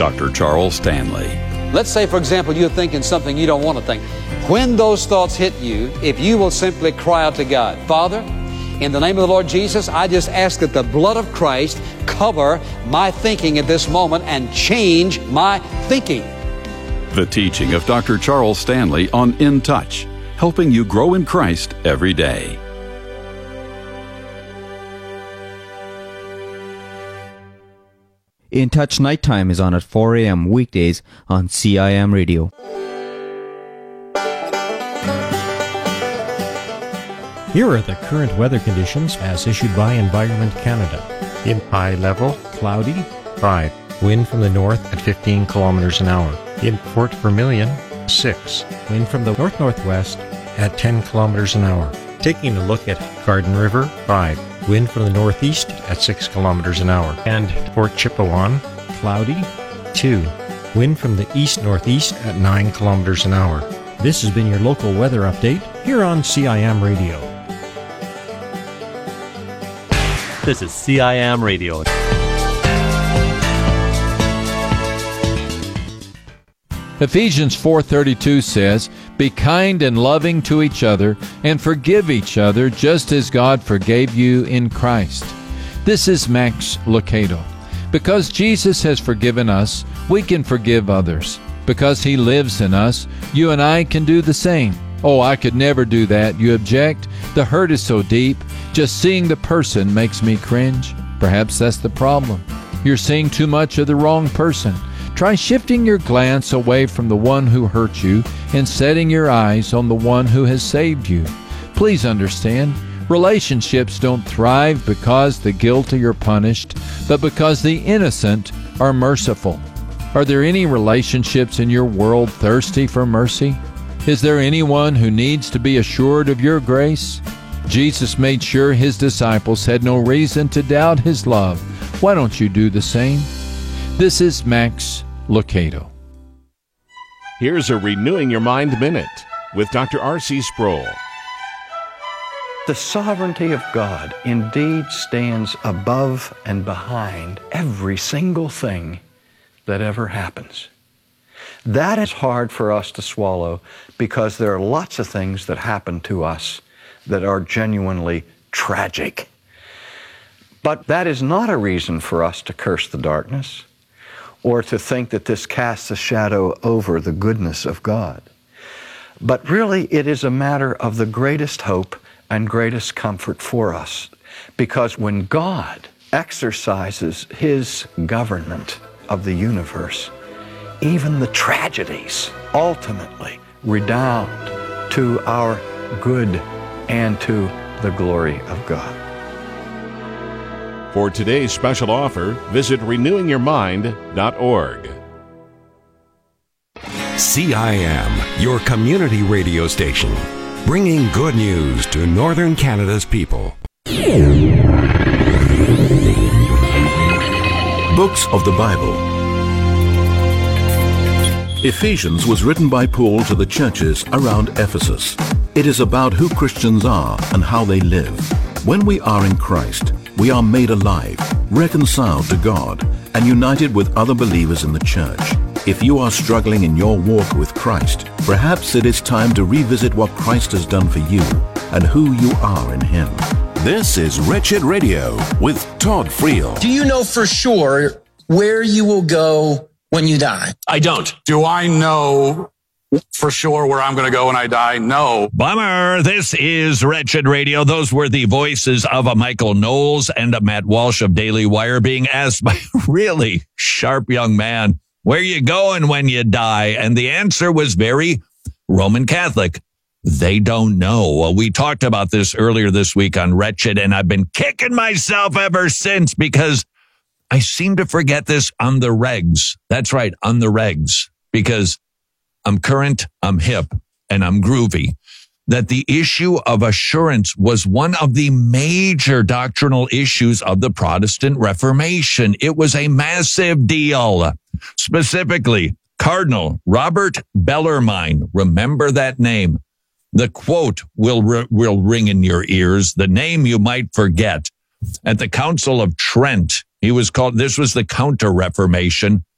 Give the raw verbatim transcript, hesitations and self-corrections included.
Doctor Charles Stanley. Let's say, for example, you're thinking something you don't want to think. When those thoughts hit you, if you will simply cry out to God, Father, in the name of the Lord Jesus, I just ask that the blood of Christ cover my thinking at this moment and change my thinking. The teaching of Doctor Charles Stanley on In Touch, helping you grow in Christ every day. In Touch Nighttime is on at four a.m. weekdays on C I M Radio. Here are the current weather conditions as issued by Environment Canada. In high level, cloudy, five. Wind from the north at fifteen kilometers an hour. In Fort Vermilion, six. Wind from the north-northwest at ten kilometers an hour. Taking a look at Garden River, five. Wind from the northeast at six kilometers an hour. And Fort Chipewyan, cloudy, two. Wind from the east-northeast at nine kilometers an hour. This has been your local weather update here on C I M Radio. This is C I M Radio. Ephesians four thirty-two says, "Be kind and loving to each other, and forgive each other, just as God forgave you in Christ." This is Max Lucado. Because Jesus has forgiven us, we can forgive others. Because He lives in us, you and I can do the same. "Oh, I could never do that," you object. "The hurt is so deep. Just seeing the person makes me cringe." Perhaps that's the problem. You're seeing too much of the wrong person. Try shifting your glance away from the one who hurt you and setting your eyes on the one who has saved you. Please understand, relationships don't thrive because the guilty are punished, but because the innocent are merciful. Are there any relationships in your world thirsty for mercy? Is there anyone who needs to be assured of your grace? Jesus made sure His disciples had no reason to doubt His love. Why don't you do the same? This is Max Lucado. Here's a Renewing Your Mind Minute with Doctor R C Sproul. The sovereignty of God indeed stands above and behind every single thing that ever happens. That is hard for us to swallow because there are lots of things that happen to us that are genuinely tragic. But that is not a reason for us to curse the darkness or to think that this casts a shadow over the goodness of God. But really, it is a matter of the greatest hope and greatest comfort for us, because when God exercises His government of the universe, even the tragedies ultimately redound to our good and to the glory of God. For today's special offer, visit renewing your mind dot org. C I M, your community radio station, bringing good news to Northern Canada's people. Books of the Bible. Ephesians was written by Paul to the churches around Ephesus. It is about who Christians are and how they live. When we are in Christ, we are made alive, reconciled to God, and united with other believers in the church. If you are struggling in your walk with Christ, perhaps it is time to revisit what Christ has done for you and who you are in Him. This is Wretched Radio with Todd Friel. Do you know for sure where you will go when you die? I don't. Do I know for sure where I'm going to go when I die? No. Bummer. This is Wretched Radio. Those were the voices of a Michael Knowles and a Matt Walsh of Daily Wire being asked by a really sharp young man, where you going when you die? And the answer was very Roman Catholic. They don't know. Well, we talked about this earlier this week on Wretched, and I've been kicking myself ever since because I seem to forget this on the regs. That's right, on the regs, because I'm current, I'm hip, and I'm groovy. That the issue of assurance was one of the major doctrinal issues of the Protestant Reformation. It was a massive deal. Specifically, Cardinal Robert Bellarmine, remember that name. The quote will will ring in your ears, the name you might forget. At the Council of Trent, he was called, this was the Counter-Reformation.